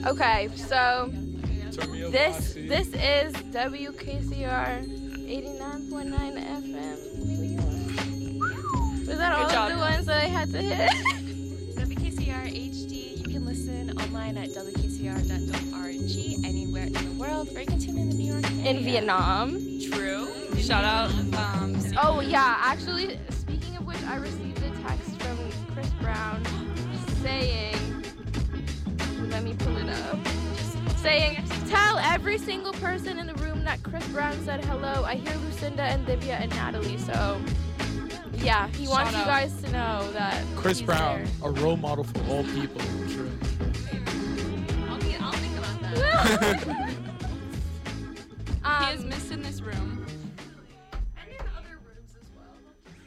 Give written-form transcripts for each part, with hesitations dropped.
Okay, so Turn me up, this Moxie. is WKCR 89.9 FM. Was that all job. of the ones that I had to hit? WKCR HD. You can listen online at wkcr.org anywhere in the world, or you can tune in the New York area. In Vietnam. True. Shout out. Oh yeah, actually, speaking of which, I received a text from Chris Brown saying, let me pull it up, saying, tell every single person in the room that Chris Brown said hello. I hear Lucinda and Divya and Natalie, so yeah, he wants Shout you out. guys to know that Chris he's Brown, there. a role model for all people. True. I'll think about that. He is missed in this room. And in other rooms as well.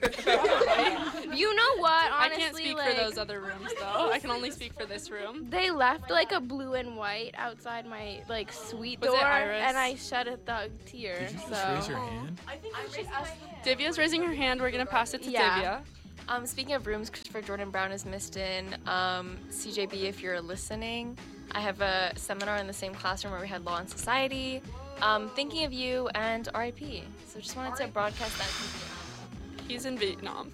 You know what? Honestly, I can't speak like, for those other rooms though. I can only speak for this room. they left like a blue and white outside my like suite Was it door, Iris? and I shed a thug tear. Did you So just raise your hand? I think I'm raising my hand. Divya's raising her hand. We're gonna pass it to Yeah. Divya. Speaking of rooms, Christopher Jordan Brown is missed in. CJB, if you're listening, I have a seminar in the same classroom where we had Law and Society. Thinking of you and RIP. So just wanted to broadcast that to He's in Vietnam.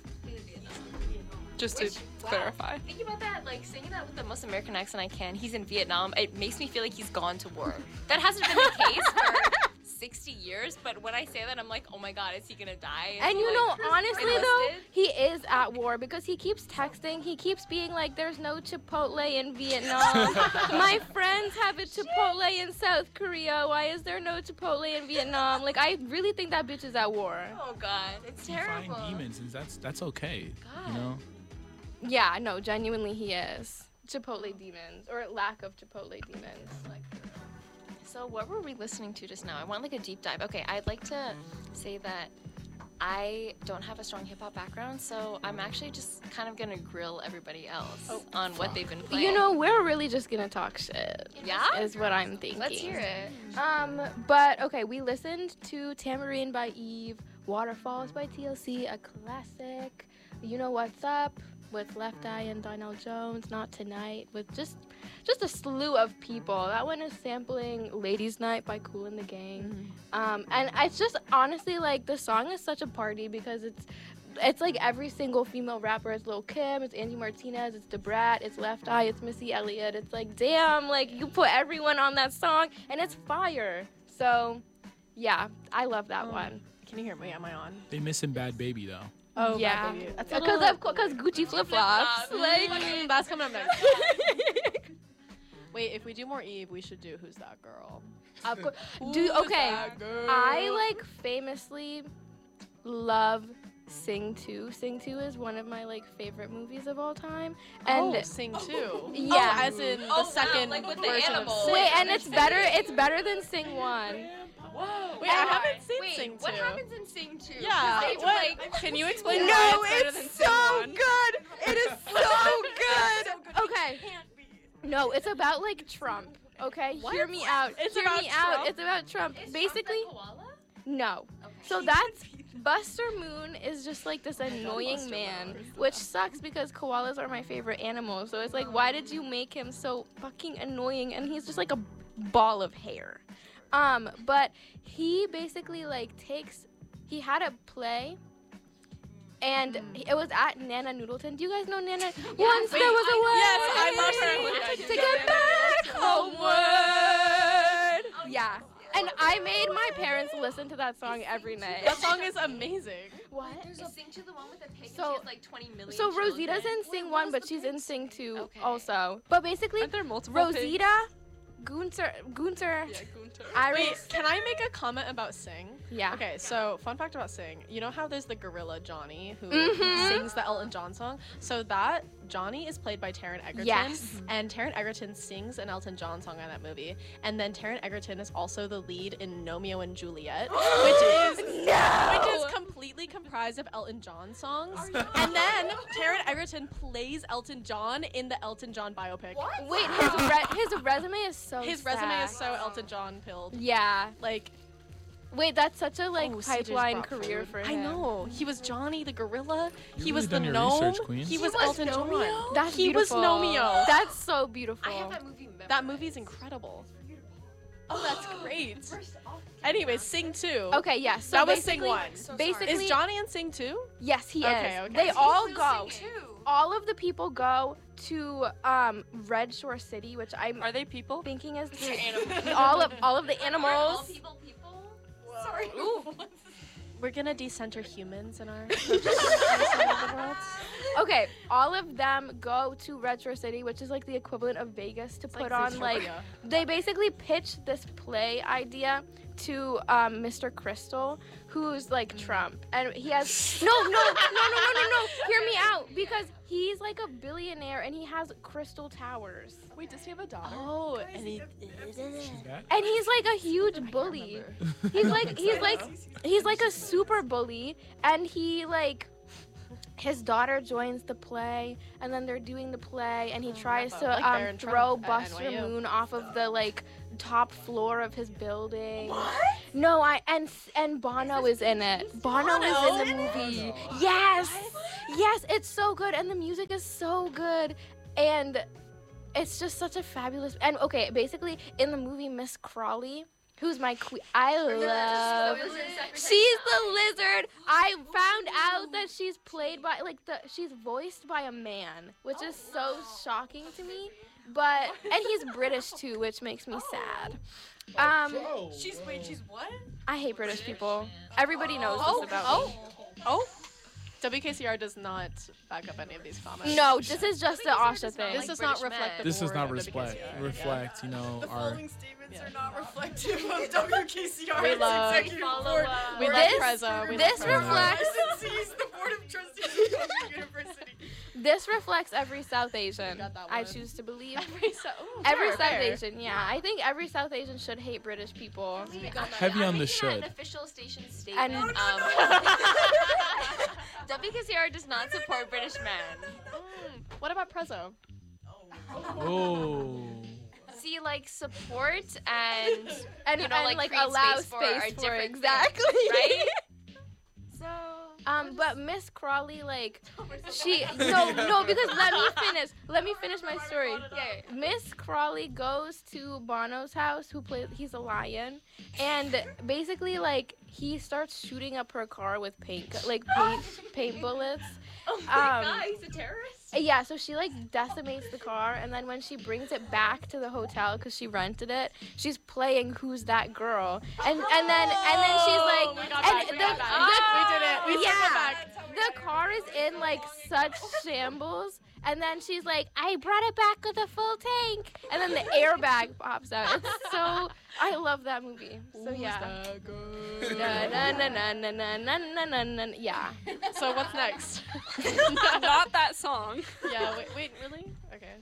Just to Which- wow. clarify. Thinking about that, like saying that with the most American accent I can, he's in Vietnam, it makes me feel like he's gone to war. That hasn't been the case for 60 years, but when I say that, I'm like, oh my god, is he gonna die? Is And he, you know, like, honestly though, enlisted? he is at war because he keeps texting. He keeps being like, "There's no Chipotle in Vietnam. My friends have a Chipotle in South Korea. Why is there no Chipotle in Vietnam?" Like, I really think that bitch is at war. Oh god, it's You find terrible. demons, and that's okay. God. You know. Yeah, no, genuinely he is. Chipotle demons, or lack of Chipotle demons. So what were we listening to just now? I want like a deep dive. Okay, I'd like to say that I don't have a strong hip hop background, so I'm actually just kind of gonna grill everybody else on what they've been playing. You know, we're really just gonna talk shit. Yeah? Is what I'm thinking. Let's hear it. But okay, we listened to Tamarine by Eve, Waterfalls by TLC, a classic. You Know What's Up with Left Eye and Donnell Jones, Not Tonight, with just a slew of people. That one is sampling Ladies Night by Kool and the Gang. And it's just honestly like the song is such a party because it's like every single female rapper. It's Lil' Kim, it's Angie Martinez, it's DeBrat, it's Left Eye, it's Missy Elliott. It's like, damn, like you put everyone on that song and it's fire. So, yeah, I love that one. Can you hear me? Am I on? They missing Bad Baby though. Oh, Yeah, baby. That's because Gucci flip flops. Like, that's coming up next. Wait, if we do more Eve, we should do Who's That Girl? of course. Who's Okay, that girl? I like famously love Sing 2. Sing 2 is one of my like favorite movies of all time. And Sing 2. Yeah. Oh, as in the wow, second like with the version of animals. Sing. wait, and it's better than Sing 1. Whoa. Wait, I haven't seen Sing 2. What happens in Sing 2? Yeah, They, what? like, Can you explain No, why it's better than it's Sing so 1? good. It is so good. Okay. No, it's about like Trump. Okay, hear me out. It's hear about me out. Trump? It's about Trump. Is Basically, Trump the koala? no. So that's Buster Moon is just like this annoying man, which sucks because koalas are my favorite animal. So it's like, why did you make him so fucking annoying? And he's just like a ball of hair. But he basically like he had a play. And it was at Nana Noodleton. Do you guys know Nana? Once there was a way. Yes, I love her. To get back homeward. Yeah. And I made my parents listen to that song every night. That song is amazing. What? Is Sing 2 the one with the pig and So- she has like 20 million So Rosita's children? in Sing 1, but she's in Sing 2 Okay. also. But basically, Aren't there multiple pigs? Rosita, Gunter, Yeah, Gunter. Wait, Iris. can I make a comment about Sing? Yeah. Okay, so fun fact about Sing. You know how there's the gorilla Johnny who Mhm. sings the Elton John song? So that Johnny is played by Taron Egerton. Yes. And Taron Egerton sings an Elton John song in that movie. And then Taron Egerton is also the lead in Romeo and Juliet, which is completely comprised of Elton John songs. And then Taron Egerton plays Elton John in the Elton John biopic. Wait, his resume is so His resume is stacked. so Elton John pilled. Yeah. Like, Wait, that's such a like Oh, CJ's pipeline brought career food. for him. I know. He was Johnny the gorilla. You He really was the done your gnome. research, queen. He was was Elton Nomeo? John. That's He was beautiful. Nomeo. That's so beautiful. I have that movie memorized. That movie's incredible. Oh, that's great. Anyway, Sing 2. Okay, yes. So That was Sing basically- 1. So Basically, Is Johnny in Sing 2? yes, he Okay, is. okay. They all Still go. Sing 2. All of the people go to Red Shore City, which I'm Are they people? thinking is Animals. all of the All animals. people. Sorry. We're gonna decenter humans in our understanding of the world. Okay, all of them go to Red Shore City, which is like the equivalent of Vegas, to put on like Zootopia. they basically pitched this play idea to Mr. Crystal, who's like Trump, and he has no. Hear me out, because he's like a billionaire and he has crystal towers, Wait, does he have a daughter? Oh, and he. That? and he's like a huge bully. He's like a super bully, and he like. His daughter joins the play, and then they're doing the play, and he tries to Like Baron throw Trump at Buster NYU. Moon off of the like top floor of his building. What? No, and Bono is in it. Bono is in the movie. Yes, yes, it's so good, and the music is so good, and it's just such a fabulous. And okay, basically in the movie, Miss Crawley, who's my queen, I love. She's the lizard. I found out that she's played by she's voiced by a man, which is so shocking to me. But and he's British too, which makes me sad. She's what? I hate British people. Everybody knows this about me. Oh. WKCR does not back up any of these comments. No, this is just the Asha thing. This does not reflect the This does board not of reflect, WKCR. you know, The our. following statements are not reflective of WKCR's We love- executive board. We love This- Preza. We this love Preza. reflects- Licensees, the board of trustees of Columbia University. This reflects every South Asian. Got that I one. choose to believe. fair, Every South fair. Asian, yeah. I think every South Asian should hate British people. Heavy on the An should. official station statement. And- WKCR does not support British men. What about Prezzo? Oh. See, like support and And, you know, and like, like create allow space for space are for different exactly. things, right? So. But Miss Crawley, like, she no because let me finish my story. Yeah. Miss Crawley goes to Bono's house, he's a lion, and basically like he starts shooting up her car with paint bullets. Oh my God, he's a terrorist. Yeah, so she like decimates the car, and then when she brings it back to the hotel because she rented it, she's playing "Who's That Girl?" and then she's like, we got and back, we got back. We did it. We circled back. The car is in like such shambles, and then she's like, "I brought it back with a full tank," and then the airbag pops out. It's so I love that movie. So yeah. Na, na, na, na, na, na, na, na, na, na. Yeah. So what's next? Not that song. Yeah, wait, really? Okay.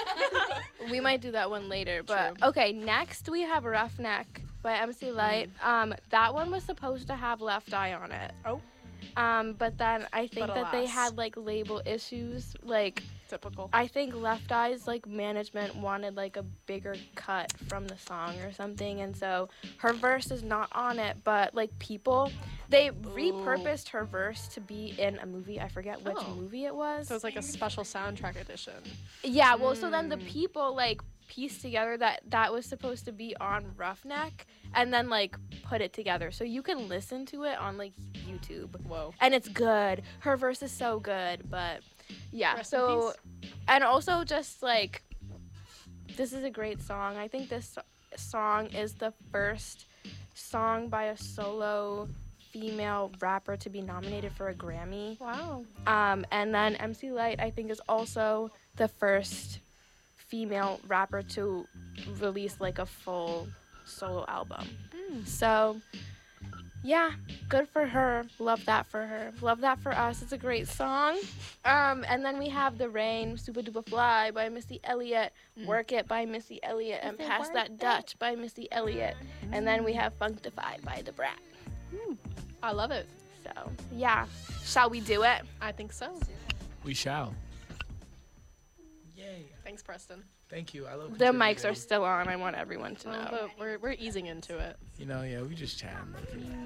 We might do that one later, but okay. Next we have Roughneck by MC Light. That one was supposed to have Left Eye on it. Oh. But then I think But that they alas. had like label issues. Like Typical. I think Left Eye's like management wanted like a bigger cut from the song or something, and so her verse is not on it. But like people, they repurposed her verse to be in a movie. I forget which Oh. movie it was. So it's like a special soundtrack edition. Yeah, well, so then the people like pieced together that was supposed to be on Roughneck, and then like put it together, so you can listen to it on like YouTube, Whoa. and it's good. Her verse is so good, but yeah. Rest in So, and also just like this is a great song. I think this song is the first song by a solo female rapper to be nominated for a Grammy. Wow. And then MC Light, I think, is also the first female rapper to release like a full solo album. So, yeah, good for her. Love that for her. Love that for us. It's a great song. And then we have The Rain, Super Duper Fly by Missy Elliott, Work It by Missy Elliott, and Pass That Dutch by Missy Elliott. And then we have Functified by The Brat. I love it. So, yeah. Shall we do it? I think so. We shall. Yeah. Yay. Thanks, Preston. Thank you. I love The contributing. mics are still on. I want everyone to know. But we're easing into it. You know, yeah, we just chatting.